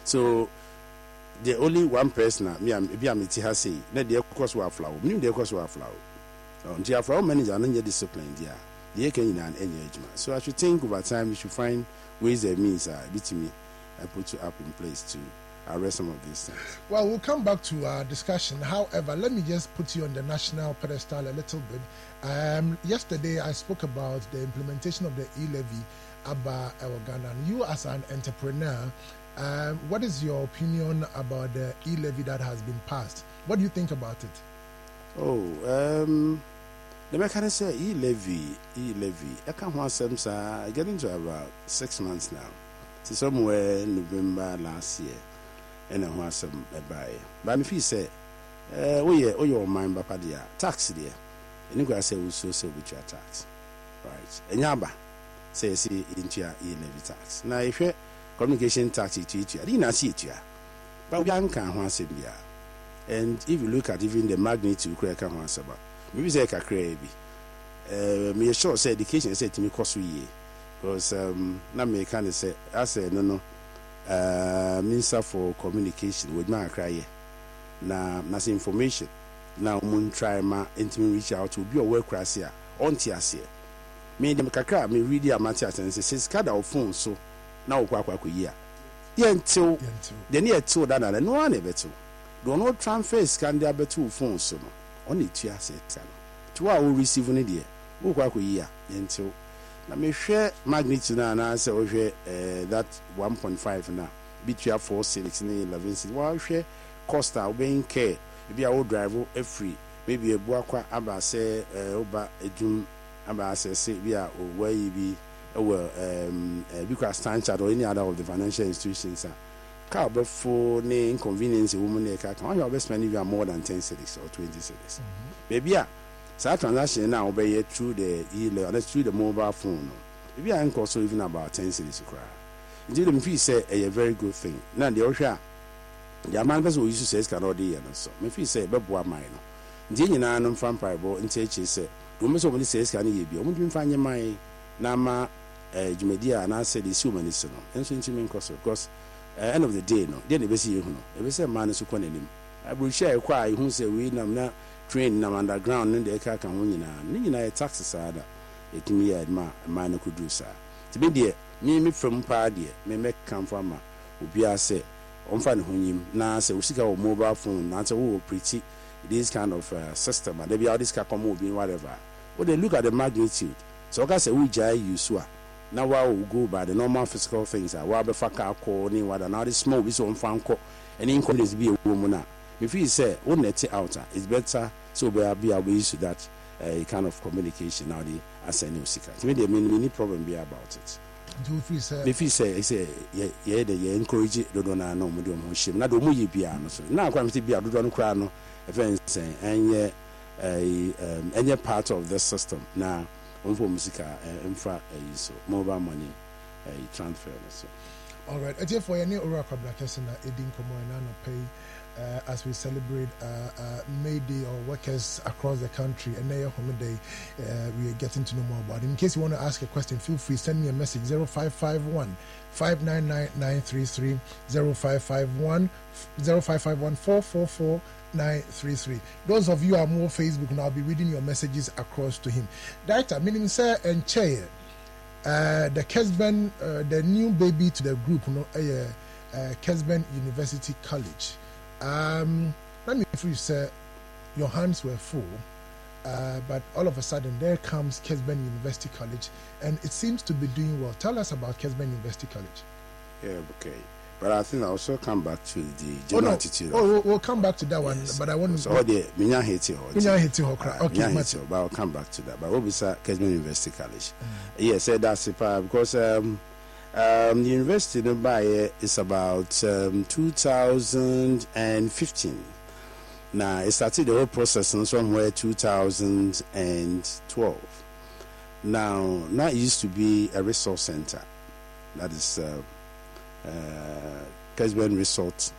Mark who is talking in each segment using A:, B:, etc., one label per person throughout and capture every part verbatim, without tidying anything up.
A: So the only one person me am be am ti ha say na de course wa flower me de course wa flower on the flower manager no discipline dia they can in an engagement. So I should think over time we should find ways and means uh bit me I put you up in place to arrest some of these things.
B: Well, we'll come back to our discussion. However, let me just put you on the national pedestal a little bit. Um, yesterday, I spoke about the implementation of the e-levy Abba Ghana. You, as an entrepreneur, um, what is your opinion about the e-levy that has been passed? What do you think about it?
A: Oh, um, the mechanic say e-levy, e-levy. I can't want some, sir. I get into about six months now. So somewhere in November last year. And I want some buy. But if you say, uh, oh yeah, oh your mind, Papa dear, tax there. And you go say we so so with your tax, right? And yaba say see into your e-levy tax. Now if you communication tax it to it, I didn't see it here. But we can't want some here. And if you look at even the magnitude, we can't want some. Maybe say a crazy. Uh, me sure say education say to me cost we because um na me kind of say I say no no. Uh, Minister for Communication with my cry na nas information now mun try ma intimate reach out to be a work class here on tiasia me dem kakra me read ya matias and say says card of phone so now kwa kwa kwa year ye until the near two that na no one beto do not transfer scan there beto phone so no on it tiasia to our receive ni there wo kwa kwa year until na me share magnitude na na say o hwe that one point five na between four six and eleven six wa hwe cost a being care bi a wo drive e free maybe e bua kwa aba say oba edum aba say say bi a o wa yi bi e wo um because Standard or any other of the financial institutions a car be for ne inconvenience woman e ka kan you be spending you more than ten cedis or twenty cedis maybe a so transaction now obey through the e-mail and through the mobile phone. Maybe I ain't also even about ten cities to cry. Indeed, if you say a very good thing. Now the Osha, the man person who used to say cannot do and so. If you say Babua mine, Indeed, you know, from Pibo and Teach say, do most of the says can you be? I won't find your my Nama Jumedia and I said it's human is no. And so into me cost because end of the day, no, then they see you know. If we say man is who can him. I will share a cry who say we na train na underground and the car can win na ni na taxes ada it me ma man could do sir to be there me me from pa there me make come from ma obi ase on fan hunyim na say usika o mobile phone na say we pretty this kind of uh, system and they be all this car come obi whatever when they look at the magnitude so okay say we jai use wa now we will go by the normal physical things ah we be fa car call ni what now this small we so on fan call any inconvenience be a woman na. If you say, oh, net it out, it's better so we are be away to that uh, kind of communication now. The as a new seeker, to me, the many problem be about it. If you say, say, yeah, yeah, they encourage it, don't know, no, medium, shim, not the movie piano. So now, I'm to be a don't cry, no, events, and yeah, um, any part of the system now, on for music, infra, so mobile money transfer. So.
B: All right, I tell for any oral publication, Edin Komo and pay. Uh, as we celebrate uh, uh, May Day or workers across the country and their holiday, uh, we are getting to know more about it. In case you want to ask a question, feel free, send me a message zero five five one, five nine nine, nine three three, zero five five one, zero five five one, four four four, nine three three. Those of you who are more Facebook, and I'll be reading your messages across to him. Director, meaning sir and chair, uh, the Kesben, uh, the new baby to the group, you know, uh, uh, Kesben University College. Um, let me free say your hands were full, uh, but all of a sudden there comes Kesben University College, and it seems to be doing well. Tell us about Kesben University College.
A: Yeah, okay. But I think I also come back to the general oh, no. attitude.
B: Oh, we'll, we'll come back to that one. Yes. But I want to.
A: So, oh, the Minya hate you.
B: Minya hate you. Okay,
A: but I'll come back to that. But what was Kesben University College? Mm. Yes, yeah, that's it. Because um. Um, the university nearby is about um, two thousand fifteen. Now, it started the whole process in somewhere two thousand twelve. Now, now it used to be a resource center. That is uh, uh, Kesben Resort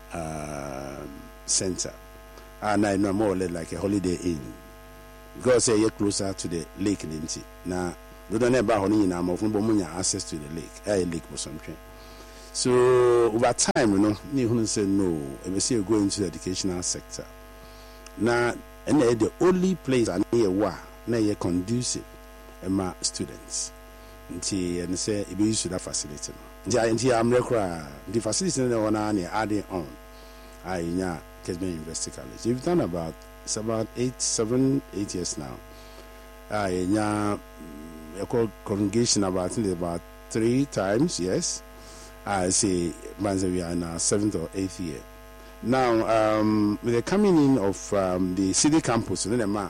A: uh, Center. And I know more or less like a Holiday Inn. Because you're closer to the lake in Now, we don't have access to the lake, a lake or something. So over time, you know, you say no, I say you go into the educational sector. Now, and the only place I near wa na ye conducive my students. Nti and say it be used to that facility. Nti I'm rekra the facility na one na adding on. I nya Kesben University College. We've done about it's about eight, seven, eight years now. I nya I call congregation about I think about three times, yes. I say we are in our seventh or eighth year. Now, um, with the coming in of um, the city campus,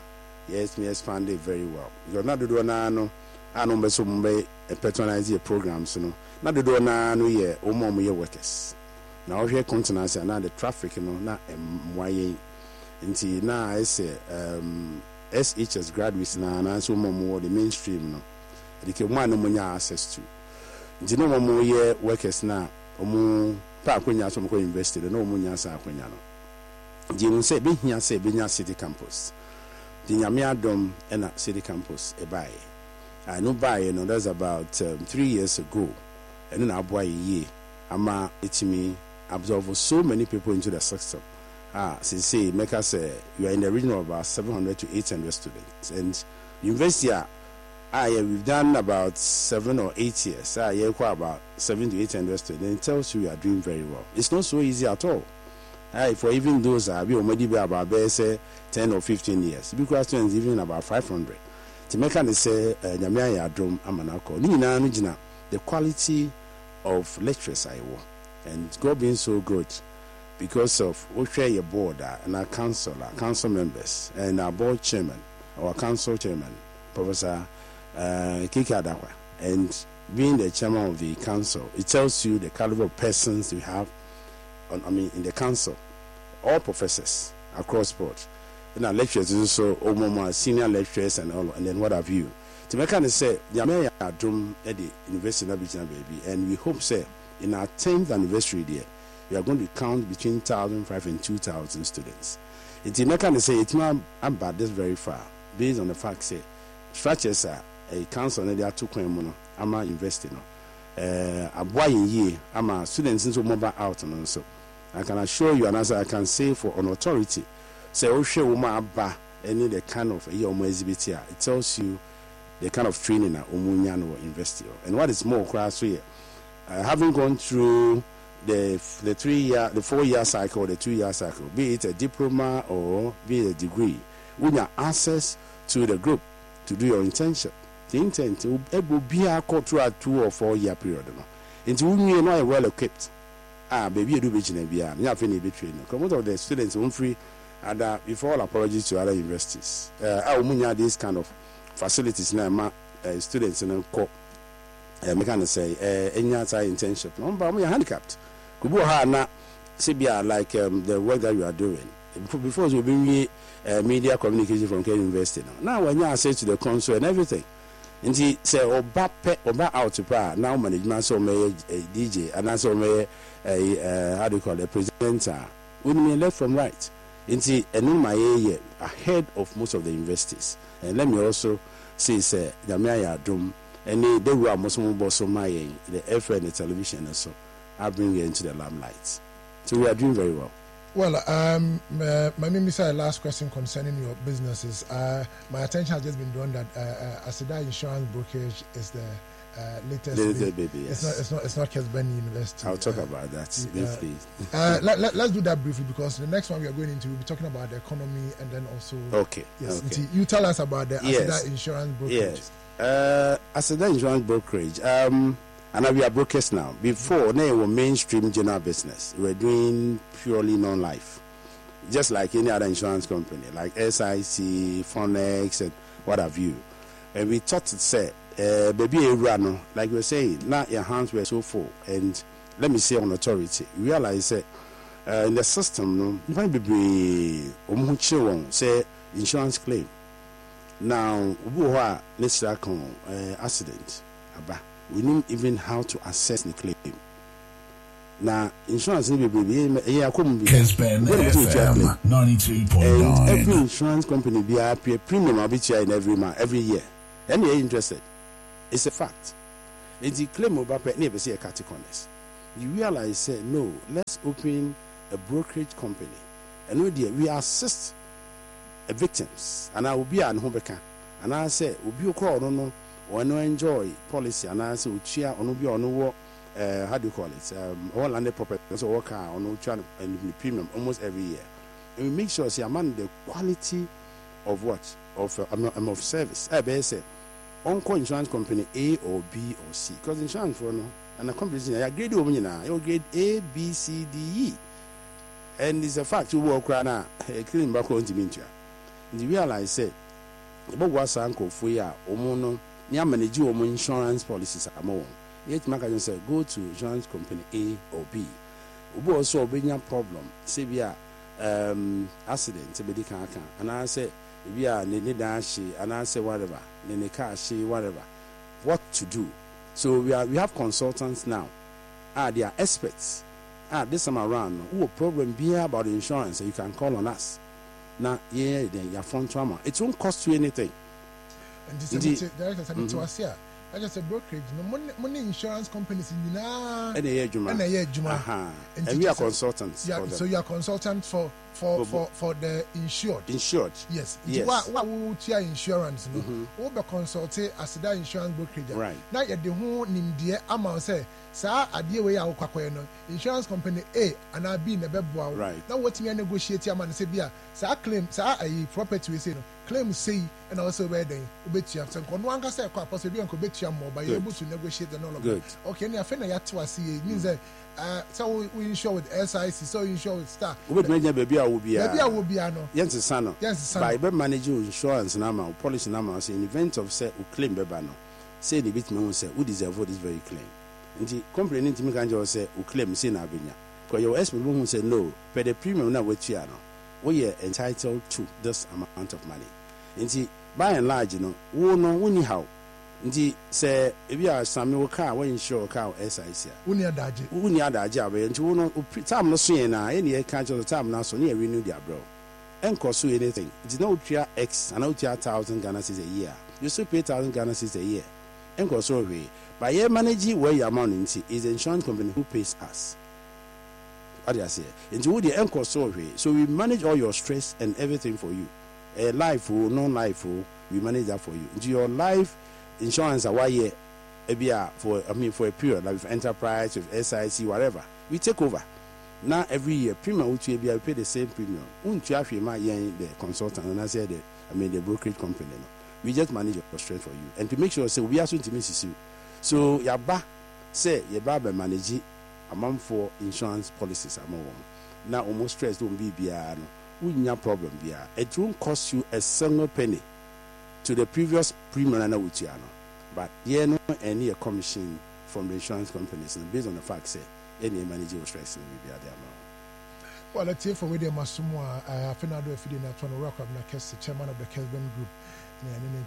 A: yes, we expanded very well. Because not the door now, I know be some be patronize your programs, you know. Not the door now, no year, or more year workers. Now here continents and now the traffic, you know, not why until now I say um, S H S graduates now and so more the mainstream, you know. They can one no access to. You know, more year workers now, or Pakwenya some ko invested no munya sa akwenya no je say be hia say be nya city campus the nyame adom na city campus e bae I no bae no that's about um, three years ago and na aboa ye ama etimi absorb so many people into the system ah say say make us say you are in the region of about seven hundred to eight hundred students and university Ah, yeah, we've done about seven or eight years. Ah, yeah, quite about seven to eight hundred students. It tells you you are doing very well. It's not so easy at all. Ah, for even those, ah, we already be about say ten or fifteen years. Because students even about five hundred. To make an say, Nyamia ya drum amanako. Ni na nujina the quality of lectures I want, and God being so good because of we share your board and our council, our council members, and our board chairman, our council chairman, Professor. Uh, Kiki Adakwa, and being the chairman of the council, it tells you the caliber of persons we have on, I mean, in the council, all professors across board. And our lecturers also, all senior lecturers and all, and then what have you. To make kind of say, the America Drum at the University of Abidjan, baby, and we hope, say, in our tenth anniversary there, we are going to count between one thousand five and two thousand students. It's make kind of say, it's not about this very far, based on the fact, say, structures are a council na they took when ama investing no eh aboy ye ama students into mobile out no so I can assure you and as I can say for an authority say o hwe wo ma aba any the kind of ye omo exhibit here it tells you the kind of training na omunya no invest and what is more class so here uh, having gone through the the three year the four year cycle the two year cycle be it a diploma or be it a degree we have access to the group to do your internship. The intent will be a quarter or two or four year period. Into whom you know well equipped. Ah, baby, you do be in a beer. You have any between. Come out of the students won't free. And uh, before all apologies to other universities. Uh, I will these kind of facilities now. My uh, students in a co. Uh, me can say uh, any other internship. No, but we are handicapped. Kubu ha na sibia like um, the work that you are doing. Before you bring uh, media communication from K University now. Now when you are say to the council and everything. And he say oba pe oba out to pa now management so may a D J and also may a how do you call it, a presenter. We mean left from right. And see and in my area ahead of most of the universities. And let me also say say Jamia Drum and they they were most boss of my the F and the television and so I bring you into the limelight. So we are doing very well.
B: Well, um, uh, my name is last question concerning your businesses. Uh, my attention has just been drawn that uh, uh, Aseda Insurance Brokerage is the uh, latest.
A: The, the baby,
B: It's
A: yes.
B: not. It's not. It's not Kesben University.
A: I'll talk
B: uh,
A: about that
B: uh,
A: briefly.
B: uh, let, let, let's do that briefly because the next one we are going into, we'll be talking about the economy and then also.
A: Okay.
B: Yes.
A: Okay.
B: You tell us about the
A: yes.
B: Aseda Insurance Brokerage.
A: Yes. Uh, Aseda Insurance Brokerage. Um. And we are brokers now. Before, they were mainstream general business. We were doing purely non-life. Just like any other insurance company, like S I C, Phonex, and what have you. And we thought to say, uh, baby, no, like we were saying, now your hands were so full. And let me say on authority, realize that uh, in the system, no, you might be say insurance claim. Now, let's say accident, we know even how to assess the claim. Now, insurance need to be
C: Kesben F M ninety-two point nine.
A: Every insurance company be happy a premium will be in every month, every year. And you're interested. It's a fact. It's the claim of never see a categories. you realize, say, no, let's open a brokerage company. And we, we assist the victims. And I will be an hobeka. And I say, will be a call, no, or no enjoy policy. And I say, we cheer on be on no uh, how do you call it? Um, all landed property, so work on no channel and the premium almost every year. And we make sure, see, among the quality of what? Of, uh, um, of service. I better say, Onco insurance company A or B or C. Because insurance for no, and a company, I grade woman now, you grade A, B, C, D, E. And it's a fact you walk around now, a clean back on Dimentia. And you realize, say, about what's uncle for ya, or mono, near manage your insurance policies are more. Yet, Macan said, go to insurance company A or B. Ubo also bring a problem, severe um, accident, to be the car, and I say, we are Nene and I say, whatever, Nene Kashi, whatever, what to do. So we are we have consultants now. Ah, they are experts. Ah, this time around, who a problem be about the insurance, you can call on us. Now, yeah, then your phone trauma. It won't cost you anything.
B: And this is to us here. I just said brokerage. No money, money insurance companies in Nina.
A: And a year Juma.
B: And a year Juma.
A: Uh-huh. And, and we are consultants.
B: Yeah, so you are consultants for for, for, for the insured.
A: Insured.
B: Yes.
A: Yes.
B: What what would your insurance? No. What be consulted as that insurance brokerage.
A: Right.
B: Now you the whole name dear amount say. Sir, idea way out kwakweno. Insurance company A and I B never bow.
A: Right.
B: Now what me negotiate your man say bia. Sir claim sir a property we say no. Claim say and also where then ubetia. So no one can say kwa possibly uncle betia more but you're able to negotiate the all of
A: Good.
B: Okay, now fena ya to see it means that uh so we insure with S I C, so insure with Star.
A: With me baby I will be
B: Baby I will be ano.
A: Yes, son.
B: Yes, son.
A: By be manage insurance number, policy number, say in event of say we claim beba no. Say the bit me say who deserve this very claim. Nti complaining to me can just say we claim say na benya. Because your expert who say no, but the premium na what you are no. We are entitled to this amount of money. Nti by and large, you know, we no we ni how. Nti say if you are some car, we insure car S I C.
B: We ni adaje.
A: We ni adaje abe. Nti we no time no so na any e can just time na so na renew their bro. And cost you anything. It's not three X and out here thousand Ghana cedis a year. You still pay thousand Ghana cedis a year. And cost you away. By your managing where your amount into is the insurance company who pays us. What do I say? Into what the end cost away. So we manage all your stress and everything for you. A life or non life, we manage that for you. Into your life insurance a why year for I mean for a period like with enterprise, with S I C, whatever. We take over. Now every year premium which will be I pay the same premium. Won't you have the consultant and I said the I mean the brokerage company. No? We just manage your strength for you. And to make sure say we are soon to miss you. So yaba say yaba manage amount for insurance policies among them. Now almost stress don't be biano. We have problem biya. It won't cost you a single penny to the previous premium and which but yeah no any commission from the insurance companies and based on the fact say any manager stress will be at the amount.
B: Well, let's hear from William Masumwa, uh, Fernando Efidi Natron, Rock of Nakes, the chairman of the Kesben Group. And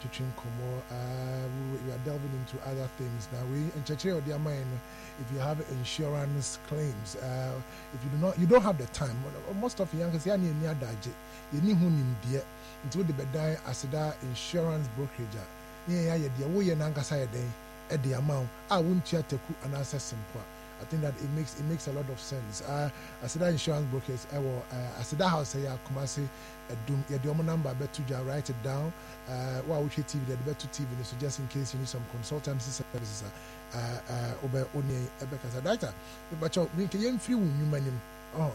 B: uh, we are delving into other things now. We in Chechire or Diamine, if you have insurance claims, uh, if you do not, you don't have the time. Most of the youngsters, you need near daje. You need who in dear into the bedai as that insurance brokerage. Yeah, yeah, dear. We are Nankasa day at the amount. I won't chat to an answer simple. I think that it makes it makes a lot of sense. Uh, I said that insurance brokers, I will, uh, I said that house, I come say, doom, yeah, the number, bet to write it down. Uh, what we T V, the bet to T V, so just in case you need some consultancy services, uh, uh, over only a better data. But you can free you money. Oh,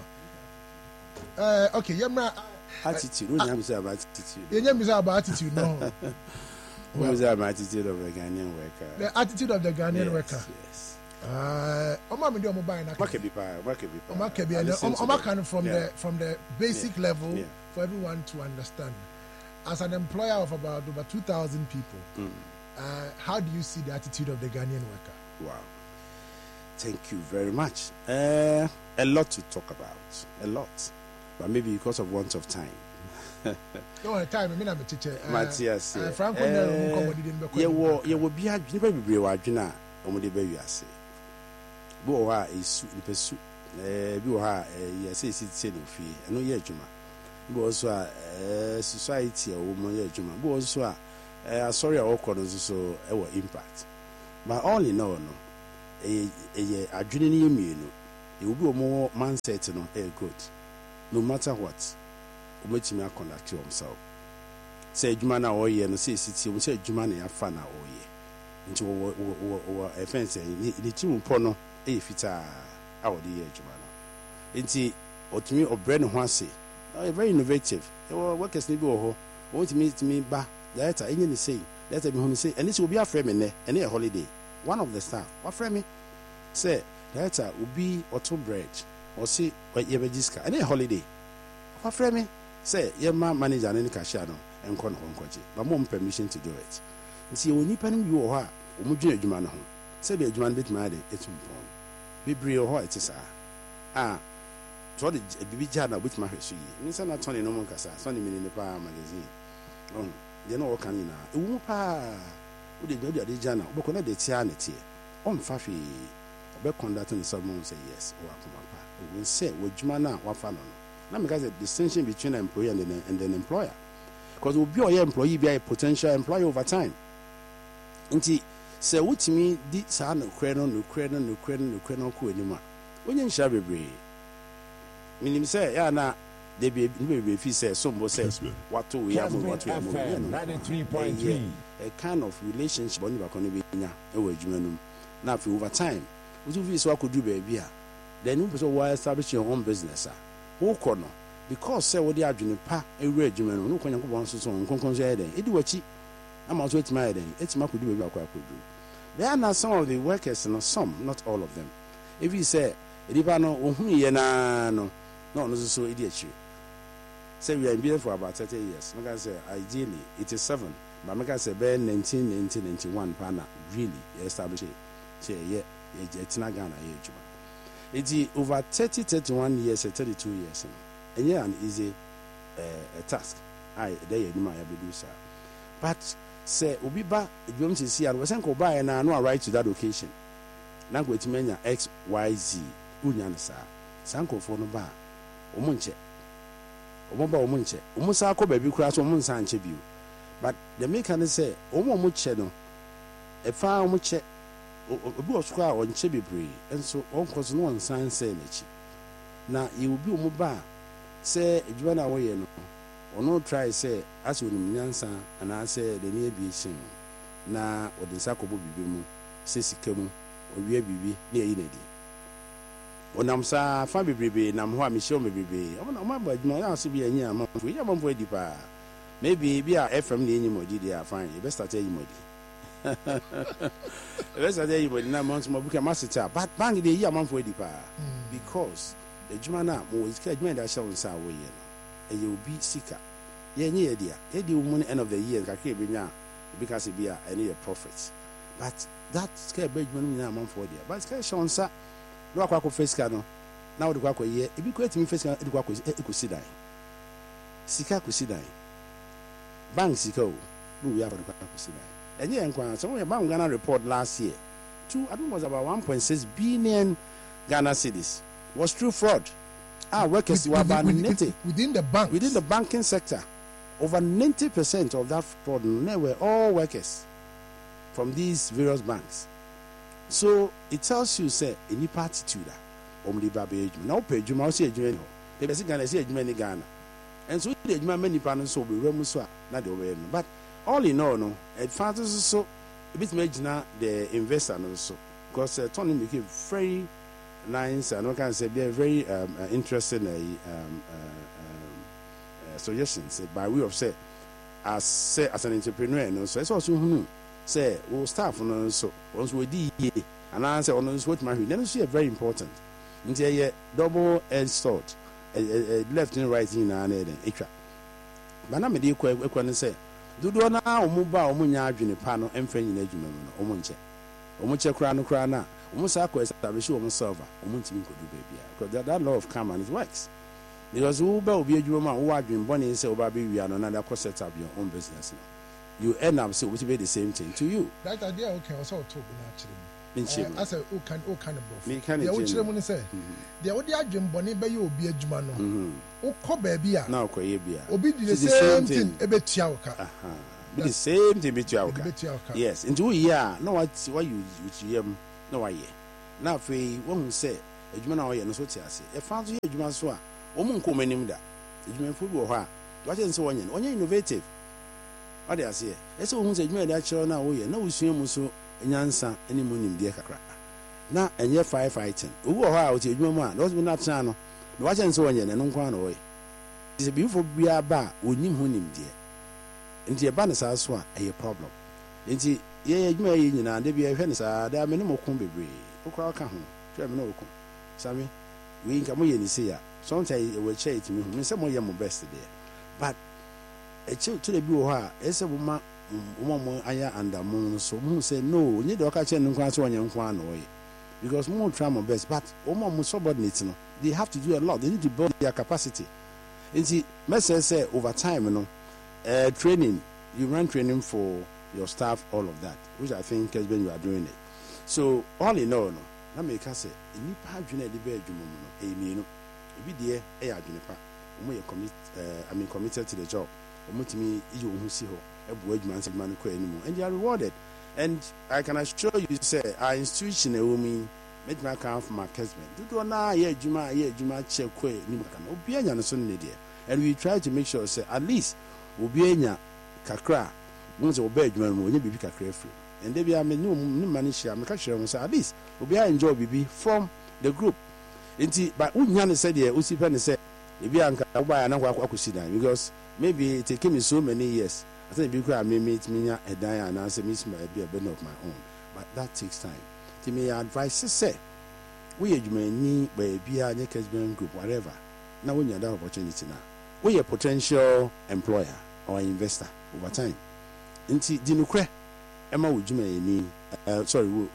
B: uh, okay, yeah,
A: attitude. What do you say about attitude?
B: Yeah, you say about attitude, no.
A: What is that attitude of the Ghanaian worker?
B: The attitude of the Ghanaian
A: yes,
B: worker.
A: Yes.
B: Uh, Oma me do mobile na.
A: What can be power? What can be power?
B: Oma can be. Oma can from
A: yeah.
B: the from the basic yeah. level
A: yeah.
B: for everyone to understand. As an employer of about over two thousand people, mm. uh, how do you see the attitude of the Ghanaian worker?
A: Wow. Thank you very much. Uh, a lot to talk about. A lot, but maybe because of want of time.
B: No time. I mean, I'm a teacher.
A: Matthias.
B: Franco,
A: yeah, well, yeah, will be a never be a dinner. Omode be you say. Bo ha esu impesu. Eh bi ha eh say sit say no fie. No ye adwuma. Bo so a eh society a wo mo ye adwuma. Bo so a eh sorry a okọ no so e wo impact. But all in all no a a adrenaline mienu. It will be more mindset no a good. No matter what, we make him conduct himself. Say Jumana or ye no say city, we say Jumana a fan or ye. Into a fence, the team pono, a fita out the year Jumana. Into or to me or Brennan Hansi, very innovative. Workers need go home. What means to me, bah, that's a Indian say, let me say, and this will be a frame in there, and a holiday. One of the staff, what frame say, that's a will be or two bread, or see what you have and a holiday. What frame say, your man manager and any cashier and con home, but mom permission to do it. And see, when you pen you or her, Umuju Jumana home, say be a Juman bit mad, it's one. Be brio or it is ah. So the baby jana with my history. Miss Anna Tony no one casa, Sonny in the Power magazine. Oh, they know can in a whoopa. Would they go to the jana? But connect the tianity. On Fafi, about conducting someone say yes, or Papa. We will say, what Jumana, what Fallon. Now, because the distinction between an employer and an, and an employer. Because we'll be your employee, be a potential employer over time. Inti, say, what to me, did San Ukraine, Ukraine, Ukraine, Ukraine, Ukraine, when you shall be. Meaning say, yeah, na they be maybe if he says some says what to we have what we have
C: ninety-three point three
A: a kind of relationship on the going to be nya e we adwuma now for over time we do so could do baby then you person why establish your own business ah wo kono because say we dey adwene pa e we adwuma no no kwanya ko bon so so nkonkon so eden e di wachi ama so etima eden etima could do baby akwa could do there are some of the workers and some not all of them if you say edipa no ohun ye na no no, no, so idiot. Say we are in business for about thirty years. I can say ideally it is seven, but I can say by nineteen ninety, ninety-one, Pana really established it. Say yeah, it's not Ghana age. It's over thirty, thirty-one years, thirty-two years, and yeah, an easy uh, a task. I there you might have to do so. But say Ubi ba if you want to see, I was saying go buy and I know right to that occasion. Now go to many X Y Z. Unyan sa sanko for no ba. Omunche omoba omunche omusa akọ baby kura so omunsa anche biu but the mechanic say omo omuche no e fa omuche obi osukwa onche bebre enso onkoso no onsan say nachi na e obi omuba say edwuma na wo ye no ono try say as onim nyansa ana say the near bi shin na odinsa kobo bibi mu se sika mu owie bibi na eyi na di onam sa fa bebrebe nam ho a me hye o bebrebe o na ma ba adwuma ya so bi anyi amamfo ya amamfo edi pa maybe bi a F M na enyi modi dia fine e be start enyi modi e be start enyi modi na months mo buka masita but bang dey yi amamfo edi pa because adwuma na mo isika adwuma da sha wonsa wo ye no e ye obi sika ye nyi ye dia e di wo end of the year kakra be nya because be a any profit but that scare be adwuma no nya amamfo dia but scare sha wonsa no akwa ko face no na wo de kwa ko ye e bi ko etimi face e de kwa ko e ko sidan sika ko sidan bank sika o no we have de kwa ko sidan enye enkwa so we bank Ghana report last year two I think was about one point six billion Ghana cedis was through fraud ah workers were about ninety
B: within the bank
A: within the banking sector over ninety percent of that fraud they were all workers from these various banks. So it tells you say any attitude om the baby age now pay you say you they say Ghana say you Ghana and so the many panels so be remu so na the way but all in all no it fathers so a bit imagine the investor no so because uh, Tony make it very nice and I can say be very um, uh, interesting uh, um, uh, um, uh, suggestions uh, by way of say as say as an entrepreneur no so it's also who say we we'll staff no so once we di and I say on what my then it's very important nti ye double edged sword left and right in na then etwa but na me dey kwa kwa ne say dodo na omu ba omu nya adwene pa no emfa nyina adwuma no omu nche omu che kra no kra na omu sa kwa establish omu server omu ntimi kodu baby because that, that law of karma and it works because who ba obi adwuma ma wo adwene bone say oba be wi ano na that cost set up your own business no you end up so which be the same thing to you.
B: That idea okay also talk na actually.
A: Uh,
B: as a o can o kind of both.
A: Me kind of.
B: Yeah, which them say. The odi adwem bone be you obi adwuma no. O ko ba bia.
A: Na ko ye bia.
B: Obi do the same thing e be tia oka.
A: Aha. Be the same thing be tia oka. Yes, into here no what what you you yam no why ye. na afei wohu sɛ adwuma na ɔyɛ no so te ase ɛfa so yɛ adwuma so a ɔmo nkɔ m'anim da adwumayɛfo bi wɔ hɔ a wakyɛ sɛ wɔnyɛ no ɔnyɛ innovative ɔde aseɛ ɛsɛ wohu sɛ adwuma yɛde akyerɛw no a woyɛ na wosua mu so nyansa ne mu nimdeɛ kakra na ɛnyɛ firefighting obi wɔ hɔ a ɔte adwuma mu a na ɔsɛ no atena no na wakyɛ sɛ wɔnyɛ no ɛno nko a na ɔyɛ sɛ birifoɔ biara ba a ɔnim ho nimdeɛ nti ɛba no saa so a ɛyɛ problem nti yɛyɛ adwuma yɛ nyinaa da bia ɛhwɛ no saa da me ne mo ko bebree wokora woka ho twɛ me ne wo ko same wei nka moyɛ ne sei a sometimes ɛwɔ akyɛ ɛtumi ho me sɛ moyɛ mo best deɛ but ɛkyɛ to da bi wɔ hɔ a ɛsɛ woma woma mo ayɛ andamo no so mohu sɛ no nye deɛ ɔka kyerɛ no nko a sɛ ɔnyɛ nko a na ɔyɛ because mo try my best but woma mo subordinates no they have to do a lot they need to build their capacity nti mɛsɛ sɛ over time no uh, training you run training for your staff all of that which I think has been you are doing it so all in all no na meka sɛ nipa adwene a ɛde bɛ adwuma mu no ɛyɛ mmienu ebi deɛ ɛyɛ adwene pa wɔn yɛ commit uh, I mean committed to the job wɔn tumi yi wɔn ho si hɔ ɛbu adwuma nsɛm adwuma no kɔ anim and they are rewarded and I can assure you say our institution ɛwɔ mu yi mɛtumi aka from my casement dodoɔ naa yɛ adwuma yɛ adwuma kyɛ kɔ anim kana obiara nya no so ne deɛ and we try to make sure say at least obiara nya kakra wɔn sɛ ɔbɛ adwuma no mu onye biribi kakra afiri and they be a me ne ne ma ne hyia meka kyerɛ wɔn sɛ at least obiara enjoy biribi from the group nti but wonya ne sɛ deɛ osi pɛ ne sɛ ebi anka wobaa na akɔ akɔsi dan because maybe it take me so many years I think ebi kura me meet me nya ɛdan anaasɛ me sima ebi a bed of my own but that takes time to me advice sɛ woyɛ adwumani baabi a nye Kesben group whatever na wonya that opportunity na woyɛ potential employer or investor over time nti di nokorɛ ɛma wo adwumani uh, sorry wo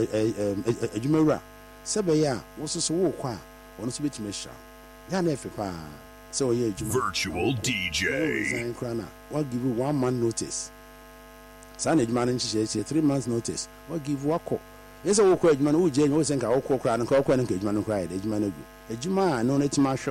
A: adwumawura sɛ bɛyɛ a wo so so wo kɔ a ɔno so bɛtumi ahyira ya na ɛfɛ paa sɛ ɔyɛ adwuma
C: virtual D J
A: what give you one month notice saa na adwuma no nhyehyɛ three months notice what give you wakɔ yɛsɛ wokɔ adwuma no wogye wo sɛ nka wokɔ koraa no nka wokɔ no nka adwuma no koraa yɛde adwuma no agu adwuma a no no tumi ahwɛ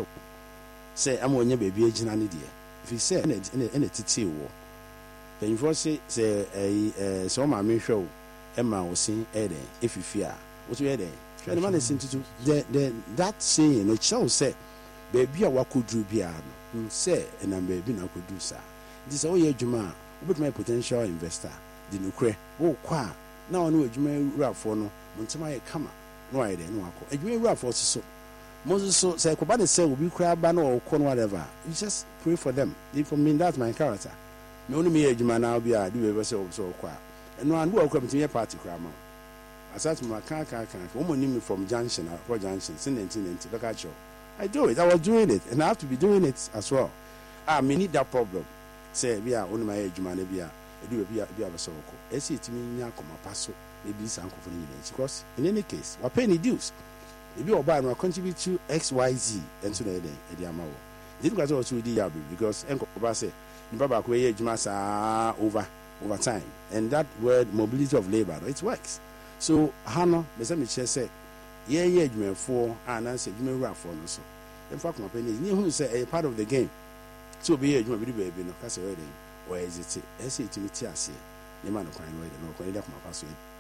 A: sɛ ama ɔnyɛ baabi agyina no deɛ ɛfiri sɛ ɛna tetee wɔ mpanyimfoɔ se sɛ sɛ wo maame hwɛ wo ɛma wo sen ɛyɛ dɛn ɛfifi a woso yɛ dɛn hwɛ ne ma ne sen tutu that saying no kyerɛ wo sɛ baabi a wakɔduru biara no sɛ ɛnam baabi na wakɔduru saa nti sɛ woyɛ adwuma a wobɛtumi ayɛ potential investor de nokorɛ wokɔ a na ɔne adwuma wurafoɔ no mo ntɛm ayɛ kama na wayɛ dɛn na wakɔ adwuma wurafoɔ so so mo nso so sɛ ɛkɔba ne sɛ obi koraa ba na ɔkɔ no whatever you just pray for them for me that's my character me wone meyɛ adwuma na obi a de bɛbɛ sɛ ɔbɛ sɛ ɔkɔ a ɛno ane wo ɔkɔ metumi yɛ party koraa ma asat ma ka ka ka wɔn nim from junction akɔ junction sin ninety ninety bɛka kyerɛ I do it I was doing it and I have to be doing it as well ah me need that problem say bi a wone ma yɛ adwuma na bi a edu bi a bi a bɛ sɛ ɔkɔ ɛsi etimi nya akɔma pa so ebi san kɔfo no nyinaa because in any case we pay the dues ebi ɔbaa no contribute to X Y Z ɛnso na ɛdɛn ɛde ama wɔ didn't go to the yabe because ɛnkɔba sɛ nipa baako yɛ adwuma saa over over time and that word mobility of labor it works so hano me sɛ me kyerɛ sɛ yɛyɛ adwumafoɔ a anansɛ adwumawurafoɔ no so ɛmfa kɔma pɛ ne ne hu sɛ ɛyɛ part of the game so obi yɛ adwuma bi de baabi no ka sɛ ɔyɛ dɛn ɔyɛ ɛzete ɛsɛ ɛtumi te aseɛ ne ma no kwan no ɔyɛ dɛn ɔkwan yɛ dɛ kɔma pa so